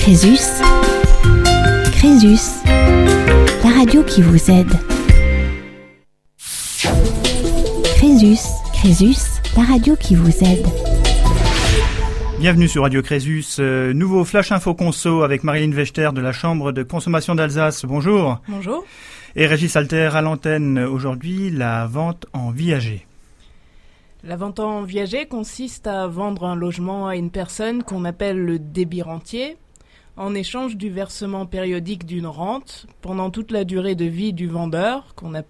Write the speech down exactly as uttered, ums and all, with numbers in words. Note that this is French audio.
Crésus, Crésus, la radio qui vous aide. Crésus, Crésus, la radio qui vous aide. Bienvenue sur Radio Crésus, euh, nouveau Flash Info Conso avec Marilyn Vechter de la Chambre de consommation d'Alsace. Bonjour. Bonjour. Et Régis Alter à l'antenne. Aujourd'hui, la vente en viager. La vente en viager consiste à vendre un logement à une personne qu'on appelle le débit rentier, en échange du versement périodique d'une rente pendant toute la durée de vie du vendeur, qu'on appelle